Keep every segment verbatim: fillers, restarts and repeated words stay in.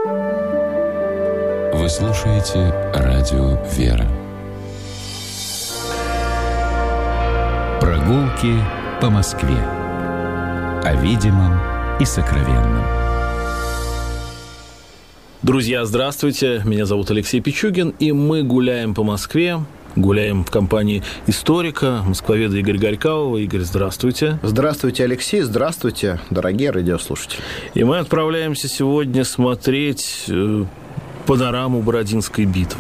Вы слушаете радио «Вера». Прогулки по Москве. О видимом и сокровенном. Друзья, здравствуйте. Меня зовут Алексей Пичугин, и мы гуляем по Москве. Гуляем в компании историка, москвоведа Игоря Горькалова. Игорь, здравствуйте. Здравствуйте, Алексей. Здравствуйте, дорогие радиослушатели. И мы отправляемся сегодня смотреть э, панораму Бородинской битвы.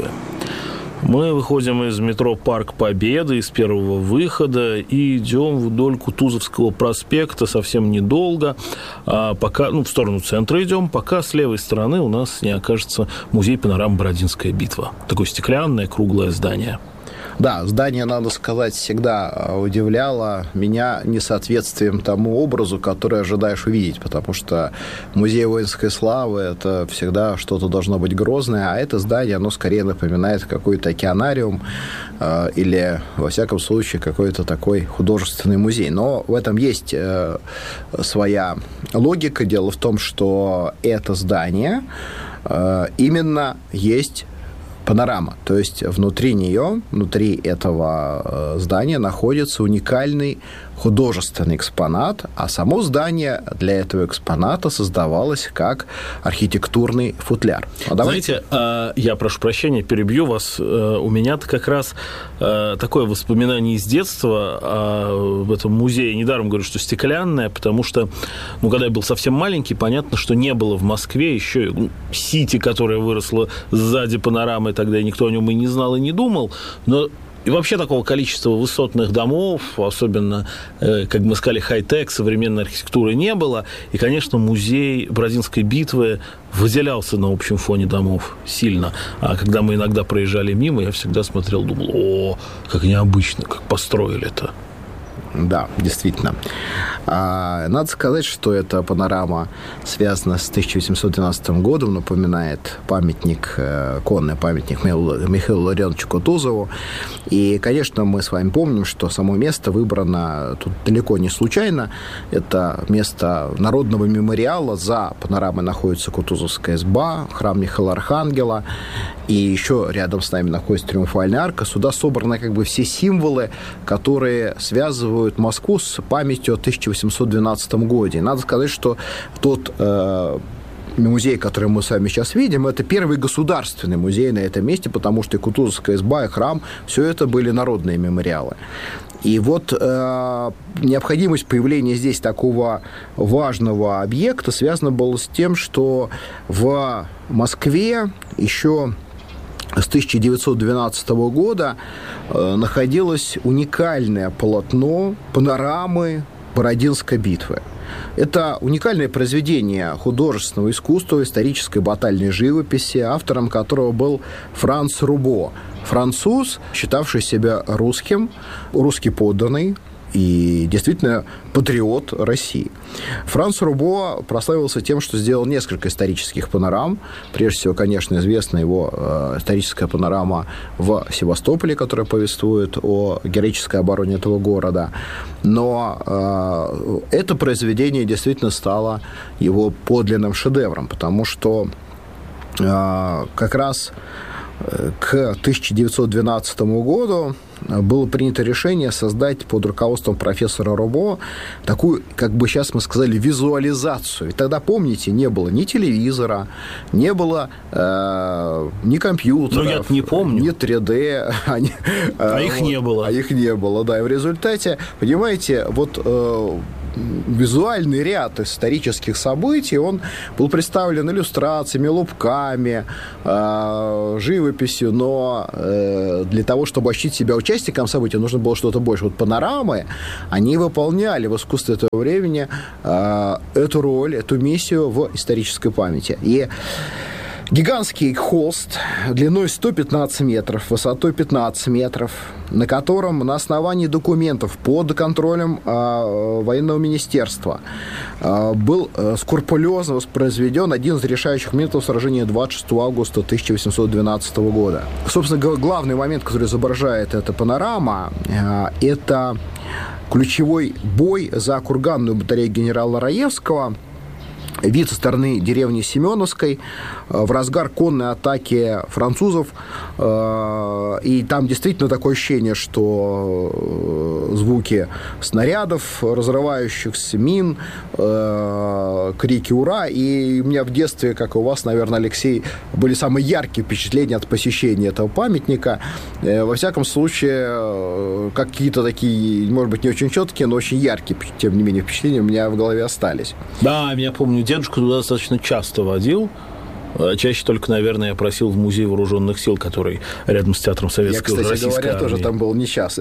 Мы выходим из метро «Парк Победы», из первого выхода, и идем вдоль Кутузовского проспекта совсем недолго, а пока, ну, в сторону центра идем, пока с левой стороны у нас не окажется музей панорамы «Бородинская битва». Такое стеклянное, круглое здание. Да, здание, надо сказать, всегда удивляло меня несоответствием тому образу, который ожидаешь увидеть, потому что музей воинской славы – это всегда что-то должно быть грозное, а это здание, оно скорее напоминает какой-то океанариум э, или, во всяком случае, какой-то такой художественный музей. Но в этом есть э, своя логика. Дело в том, что это здание э, именно есть панорама, то есть внутри нее, внутри этого здания находится уникальный художественный экспонат, а само здание для этого экспоната создавалось как архитектурный футляр. А давайте... Знаете, я прошу прощения, перебью вас. У меня-то как раз такое воспоминание из детства в этом музее. Недаром говорю, что стеклянное, потому что, ну, когда я был совсем маленький, понятно, что не было в Москве еще ну, Сити, которая выросла сзади панорамы, тогда никто о нем и не знал, и не думал, но и вообще такого количества высотных домов, особенно, как мы сказали, хай-тек, современной архитектуры не было. И, конечно, музей Бородинской битвы выделялся на общем фоне домов сильно. А когда мы иногда проезжали мимо, я всегда смотрел, думал, о, как необычно, как построили это. Да, действительно. Надо сказать, что эта панорама связана с тысяча восемьсот двенадцатым годом, напоминает памятник, конный памятник Михаилу Ларионовичу Кутузову. И, конечно, мы с вами помним, что само место выбрано тут далеко не случайно. Это место народного мемориала. За панорамой находится Кутузовская изба, храм Михаила Архангела. И еще рядом с нами находится Триумфальная арка. Сюда собраны как бы все символы, которые связывают Москву с памятью о тысяча восемьсот двенадцатом годе. И надо сказать, что тот э, музей, который мы с вами сейчас видим, это первый государственный музей на этом месте, потому что и Кутузовская изба, и храм, все это были народные мемориалы. И вот э, необходимость появления здесь такого важного объекта связана была с тем, что в Москве еще с тысяча девятьсот двенадцатого года э, находилось уникальное полотно панорамы Бородинской битвы. Это уникальное произведение художественного искусства, исторической батальной живописи, автором которого был Франц Рубо, француз, считавший себя русским, русский подданный и действительно патриот России. Франц Рубо прославился тем, что сделал несколько исторических панорам. Прежде всего, конечно, известна его э, историческая панорама в Севастополе, которая повествует о героической обороне этого города. Но э, это произведение действительно стало его подлинным шедевром, потому что э, как раз к тысяча девятьсот двенадцатому году было принято решение создать под руководством профессора Рубо такую, как бы сейчас мы сказали, визуализацию. И тогда, помните, не было ни телевизора, не было э, ни компьютеров, ну, я не помню. Ни три дэ. А, не, а их вот, не было. А их не было, да. И в результате, понимаете, вот... Э, визуальный ряд исторических событий, он был представлен иллюстрациями, лупками, э, живописью, но э, для того, чтобы ощутить себя участником событий, нужно было что-то больше. Вот панорамы, они выполняли в искусстве этого времени э, эту роль, эту миссию в исторической памяти. И гигантский холст длиной сто пятнадцать метров, высотой пятнадцать метров, на котором на основании документов под контролем э, военного министерства э, был э, скрупулезно воспроизведен один из решающих моментов сражения двадцать шестого августа тысяча восемьсот двенадцатого года. Собственно, главный момент, который изображает эта панорама, э, это ключевой бой за курганную батарею генерала Раевского, вид со стороны деревни Семеновской в разгар конной атаки французов. И там действительно такое ощущение, что звуки снарядов, разрывающихся мин, крики «Ура!». И у меня в детстве, как и у вас, наверное, Алексей, были самые яркие впечатления от посещения этого памятника. Во всяком случае, какие-то такие, может быть, не очень четкие, но очень яркие, тем не менее, впечатления у меня в голове остались. Да, я помню, дедушка туда достаточно часто водил. Чаще только, наверное, я просил в музей вооруженных сил, который рядом с театром Советской Я, кстати Российской говоря, армии. тоже там был не час.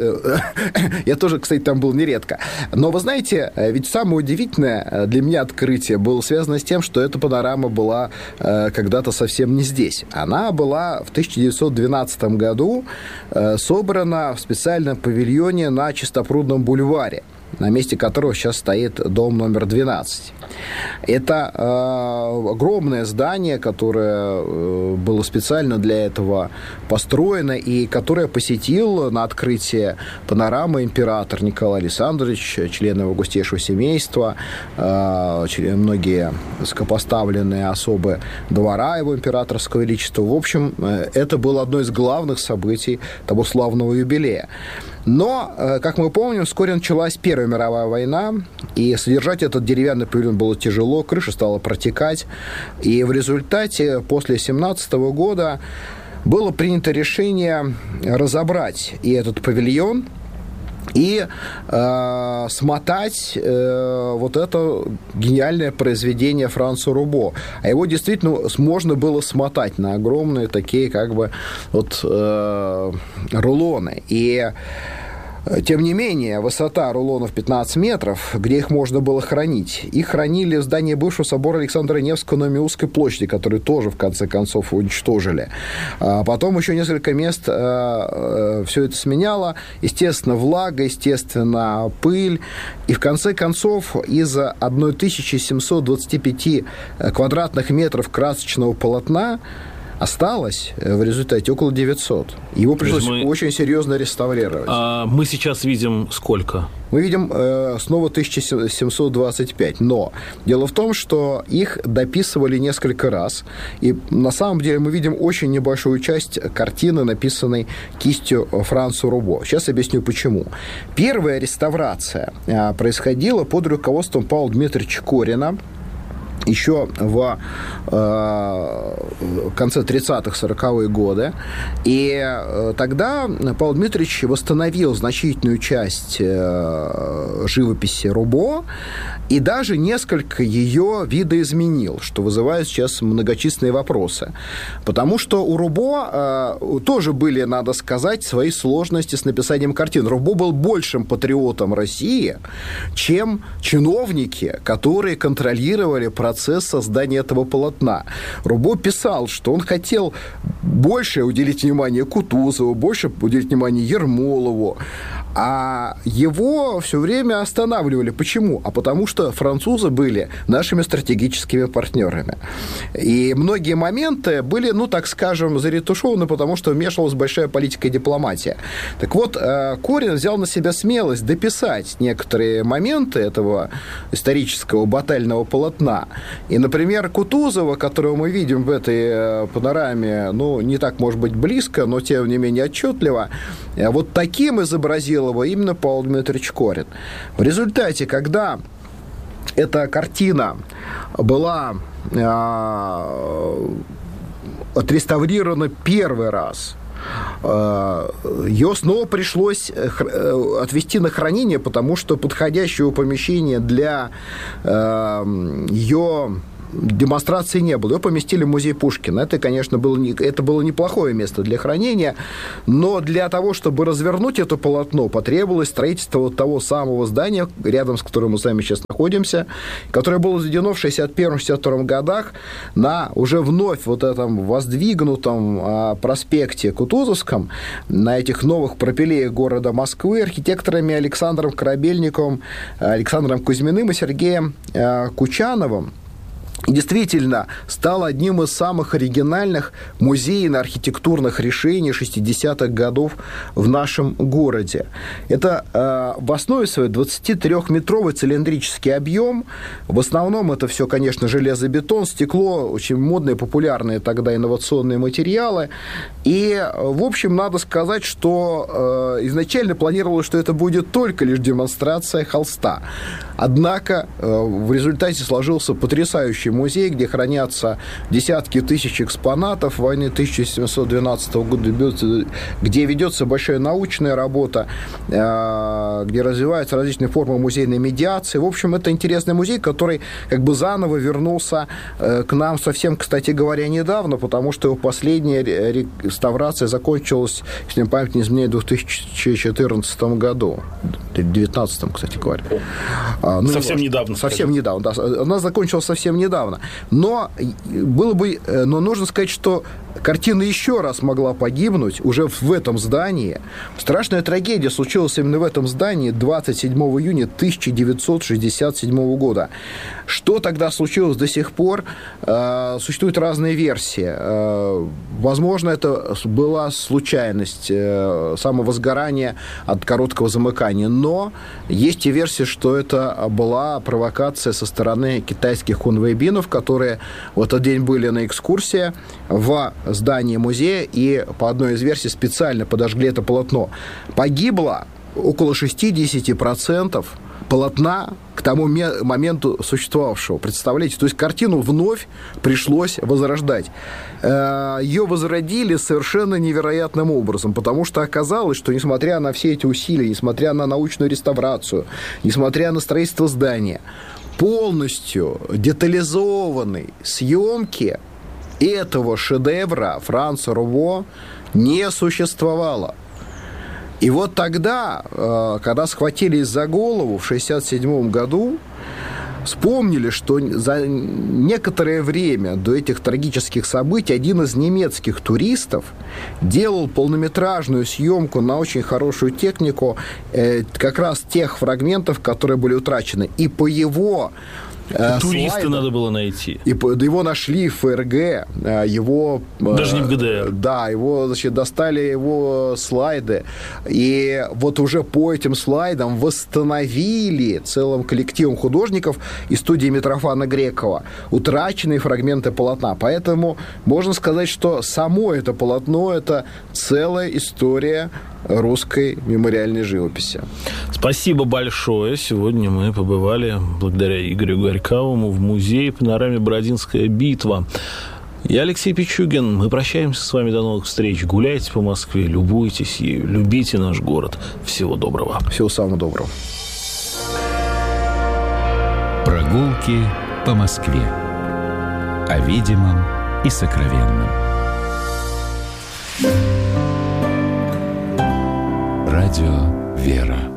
Я тоже, кстати, там был нередко. Но вы знаете, ведь самое удивительное для меня открытие было связано с тем, что эта панорама была когда-то совсем не здесь. Она была в тысяча девятьсот двенадцатом году собрана в специальном павильоне на Чистопрудном бульваре, на месте которого сейчас стоит дом номер двенадцать. Это э, огромное здание, которое э, было специально для этого построено и которое посетил на открытие панорамы император Николай Александрович, члены его густейшего семейства, э, многие высокопоставленные особы двора его императорского величества. В общем, э, это было одно из главных событий того славного юбилея. Но, как мы помним, вскоре началась Первая мировая война, и содержать этот деревянный павильон было тяжело, крыша стала протекать, и в результате после семнадцатого года было принято решение разобрать и этот павильон, и э, смотать э, вот это гениальное произведение Франца Рубо. А его действительно можно было смотать на огромные такие как бы вот э, рулоны. И тем не менее, высота рулонов пятнадцать метров, где их можно было хранить. Их хранили в здании бывшего собора Александра Невского на Миусской площади, который тоже, в конце концов, уничтожили. А потом еще несколько мест а, а, все это сменяло. Естественно, влага, естественно, пыль. И, в конце концов, из тысяча семьсот двадцать пять квадратных метров красочного полотна осталось в результате около девятисот. Его пришлось мы... очень серьезно реставрировать. А мы сейчас видим сколько? Мы видим э, снова тысяча семьсот двадцать пять. Но дело в том, что их дописывали несколько раз. И на самом деле мы видим очень небольшую часть картины, написанной кистью Франца Рубо. Сейчас объясню, почему. Первая реставрация э, происходила под руководством Павла Дмитриевича Корина еще в э, конце тридцатых, сороковых годы. И э, тогда Павел Дмитриевич восстановил значительную часть э, живописи Рубо и даже несколько ее видоизменил, что вызывает сейчас многочисленные вопросы. Потому что у Рубо э, тоже были, надо сказать, свои сложности с написанием картин. Рубо был большим патриотом России, чем чиновники, которые контролировали процесс создания этого полотна. Рубо писал, что он хотел больше уделить внимание Кутузову, больше уделить внимание Ермолову, а его все время останавливали. Почему? А потому что французы были нашими стратегическими партнерами. И многие моменты были, ну, так скажем, заретушеваны, потому что вмешивалась большая политика и дипломатия. Так вот, Корин взял на себя смелость дописать некоторые моменты этого исторического батального полотна. И, например, Кутузова, которого мы видим в этой панораме, ну, не так, может быть, близко, но, тем не менее, отчетливо, вот таким изобразил его именно Павел Дмитриевич Корин. В результате, когда эта картина была э, отреставрирована первый раз, ее снова пришлось отвести на хранение, потому что подходящего помещения для ее демонстрации не было. Ее поместили в музей Пушкина. Это, конечно, было, не, это было неплохое место для хранения, но для того, чтобы развернуть это полотно, потребовалось строительство вот того самого здания, рядом с которым мы с вами сейчас находимся, которое было возведено в шестьдесят первом — шестьдесят втором годах на уже вновь вот этом воздвигнутом а, проспекте Кутузовском, на этих новых пропилеях города Москвы, архитекторами Александром Корабельниковым, Александром Кузьминым и Сергеем а, Кучановым. действительно стал одним из самых оригинальных музейно-архитектурных решений шестидесятых годов в нашем городе. Это э, в основе своей двадцатитрёхметровый цилиндрический объем. В основном это все, конечно, железобетон, стекло, очень модные, популярные тогда инновационные материалы. И, в общем, надо сказать, что э, изначально планировалось, что это будет только лишь демонстрация холста. Однако э, в результате сложился потрясающий музей, где хранятся десятки тысяч экспонатов войны тысяча семьсот двенадцатого года, где ведется большая научная работа, где развиваются различные формы музейной медиации. В общем, это интересный музей, который как бы заново вернулся к нам совсем, кстати говоря, недавно, потому что его последняя реставрация закончилась, если мне память не изменяет, в две тысячи четырнадцатом году. В две тысячи девятнадцатом, кстати говоря. Ну, совсем недавно. Совсем недавно, да. Она закончилась совсем недавно. Но было бы, но нужно сказать, что картина еще раз могла погибнуть уже в этом здании. Страшная трагедия случилась именно в этом здании двадцать седьмого июня тысяча девятьсот шестьдесят седьмого года. Что тогда случилось до сих пор? Существуют разные версии. Возможно, это была случайность, самовозгорание от короткого замыкания. Но есть и версия, что это была провокация со стороны китайских хунвейбинов, которые в этот день были на экскурсии в здании музея и, по одной из версий, специально подожгли это полотно. Погибло около шестьдесят процентов полотна к тому моменту существовавшего. Представляете? То есть картину вновь пришлось возрождать. Ее возродили совершенно невероятным образом, потому что оказалось, что несмотря на все эти усилия, несмотря на научную реставрацию, несмотря на строительство здания, полностью детализованной съемки этого шедевра Франца Руво не существовало. И вот тогда, когда схватились за голову в шестьдесят седьмом году, вспомнили, что за некоторое время до этих трагических событий один из немецких туристов делал полнометражную съемку на очень хорошую технику как раз тех фрагментов, которые были утрачены. И по его туриста слайдам, надо было найти. И его нашли в ФРГ, его... Даже не в ГДР. Да, его, значит, достали его слайды, и вот уже по этим слайдам восстановили целым коллективом художников из студии Митрофана Грекова утраченные фрагменты полотна. Поэтому можно сказать, что само это полотно – это целая история русской мемориальной живописи. Спасибо большое. Сегодня мы побывали, благодаря Игорю Горьковому, в музее «Панораме Бородинская битва». Я Алексей Пичугин. Мы прощаемся с вами. До новых встреч. Гуляйте по Москве, любуйтесь ею, любите наш город. Всего доброго. Всего самого доброго. Прогулки по Москве. О видимом и сокровенном. Радио «Вера».